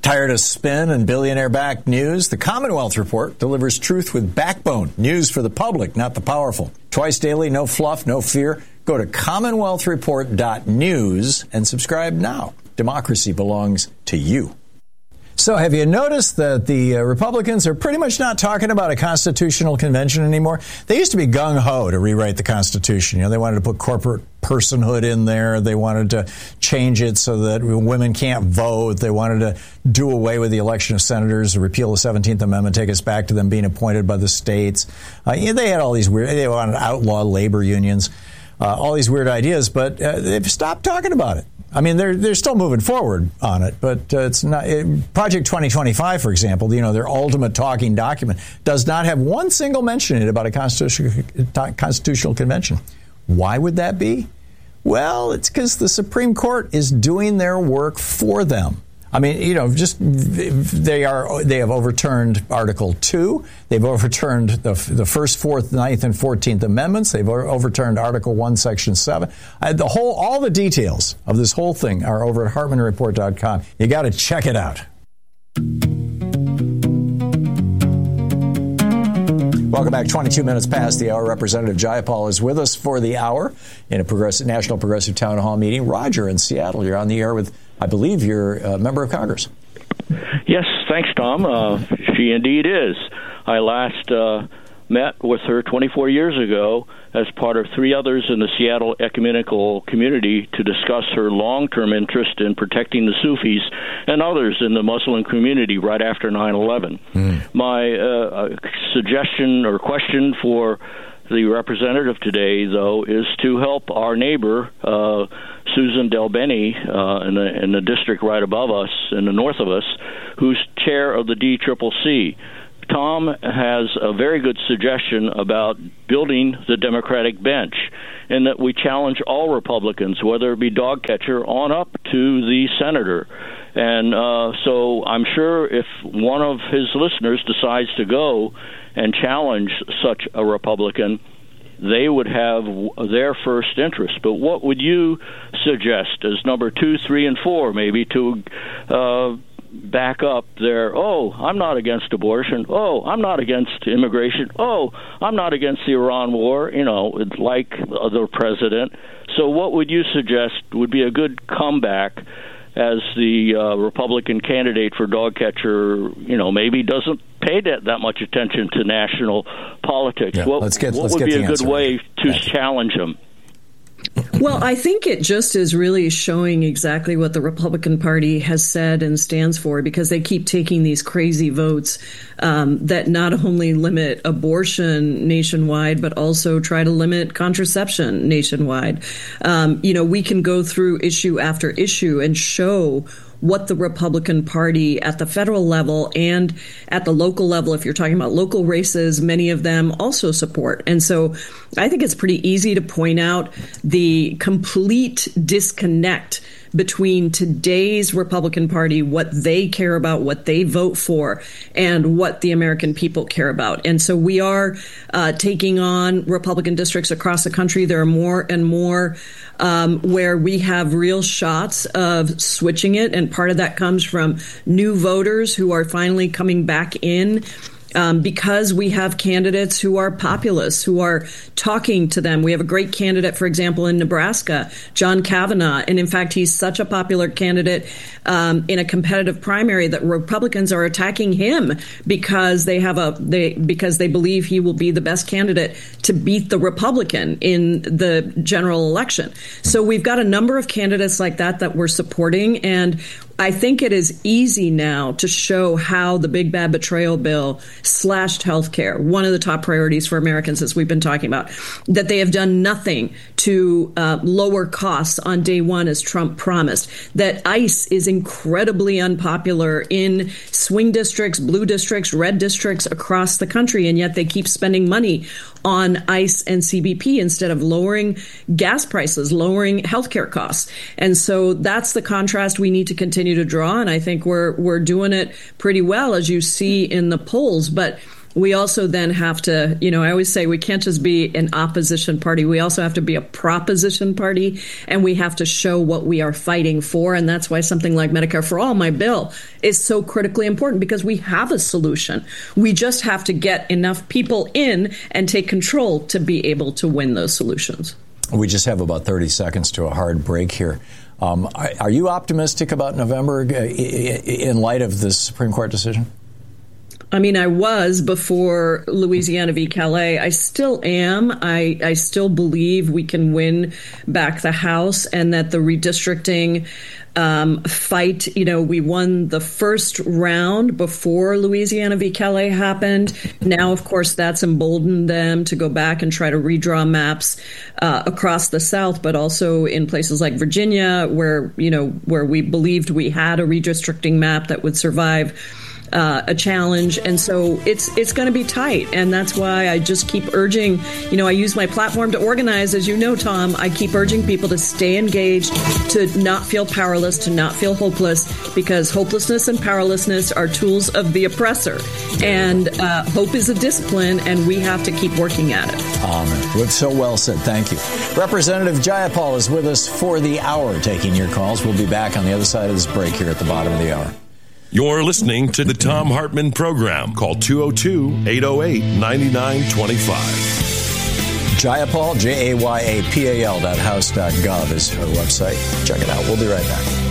Tired of spin and billionaire-backed news? The Commonwealth Report delivers truth with backbone. News for the public, not the powerful. Twice daily, no fluff, no fear. Go to commonwealthreport.news and subscribe now. Democracy belongs to you. So have you noticed that the Republicans are pretty much not talking about a constitutional convention anymore? They used to be gung-ho to rewrite the Constitution. You know, they wanted to put corporate personhood in there. They wanted to change it so that women can't vote. They wanted to do away with the election of senators, repeal the 17th Amendment, take us back to them being appointed by the states. They had all these weird, they wanted to outlaw labor unions, all these weird ideas, but they've stopped talking about it. I mean, they're still moving forward on it, but it's not. Project 2025, for example, their ultimate talking document does not have one single mention in it about a constitutional convention. Why would that be? Well, it's because the Supreme Court is doing their work for them. I mean, they have overturned Article 2. They've overturned the First, Fourth, Ninth, and 14th Amendments. They've overturned Article 1, Section 7. All the details of this whole thing are over at HartmannReport.com. You got to check it out. Welcome back. 22 minutes past the hour. Representative Jayapal is with us for the hour in a National Progressive Town Hall meeting. Roger in Seattle, you're on the air with, I believe, you're a member of Congress. Yes, thanks, Tom. She indeed is. I last met with her 24 years ago as part of three others in the Seattle ecumenical community to discuss her long-term interest in protecting the Sufis and others in the Muslim community right after 9/11. My suggestion or question for the representative today, though, is to help our neighbor, Susan Delbeni, in the district right above us, in the north of us, who's chair of the DCCC. Tom has a very good suggestion about building the Democratic bench, and that we challenge all Republicans, whether it be dog catcher on up to the senator. And so I'm sure if one of his listeners decides to go and challenge such a Republican, they would have their first interest. But what would you suggest as number 2, 3, and 4, maybe, to back up their, I'm not against abortion, I'm not against immigration, I'm not against the Iran war, like the president. So what would you suggest would be a good comeback as the Republican candidate for dog catcher, maybe doesn't pay that much attention to national politics? Yeah, what would be a good way to challenge him? Well, I think it just is really showing exactly what the Republican Party has said and stands for, because they keep taking these crazy votes that not only limit abortion nationwide, but also try to limit contraception nationwide. We can go through issue after issue and show what the Republican Party at the federal level and at the local level, if you're talking about local races, many of them also support. And so I think it's pretty easy to point out the complete disconnect between today's Republican Party, what they care about, what they vote for, and what the American people care about. And so we are taking on Republican districts across the country. There are more and more where we have real shots of switching it. And part of that comes from new voters who are finally coming back in. Because we have candidates who are populists, who are talking to them. We have a great candidate, for example, in Nebraska, John Kavanaugh. And in fact, he's such a popular candidate in a competitive primary that Republicans are attacking him because because they believe he will be the best candidate to beat the Republican in the general election. So we've got a number of candidates like that we're supporting. And I think it is easy now to show how the big bad betrayal bill slashed health care, one of the top priorities for Americans, as we've been talking about, that they have done nothing to lower costs on day one, as Trump promised, that ICE is incredibly unpopular in swing districts, blue districts, red districts across the country, and yet they keep spending money on ICE and CBP instead of lowering gas prices, lowering healthcare costs. And so that's the contrast we need to continue to draw. And I think we're doing it pretty well, as you see in the polls. But we also then have to, I always say we can't just be an opposition party. We also have to be a proposition party, and we have to show what we are fighting for. And that's why something like Medicare for All, my bill, is so critically important, because we have a solution. We just have to get enough people in and take control to be able to win those solutions. We just have about 30 seconds to a hard break here. Are you optimistic about November in light of the Supreme Court decision? I mean, I was before Louisiana v. Calais. I still am. I still believe we can win back the House, and that the redistricting fight, we won the first round before Louisiana v. Calais happened. Now, of course, that's emboldened them to go back and try to redraw maps across the South, but also in places like Virginia, where we believed we had a redistricting map that would survive a challenge. And so it's going to be tight. And that's why I just keep urging, I use my platform to organize, as you know, Tom. I keep urging people to stay engaged, to not feel powerless, to not feel hopeless, because hopelessness and powerlessness are tools of the oppressor. And hope is a discipline, and we have to keep working at it. So well said. Thank you. Representative Jayapal is with us for the hour, taking your calls. We'll be back on the other side of this break here at the bottom of the hour. You're listening to the Thom Hartmann Program. Call 202-808-9925. Jayapal, Jayapal.house.gov is her website. Check it out. We'll be right back.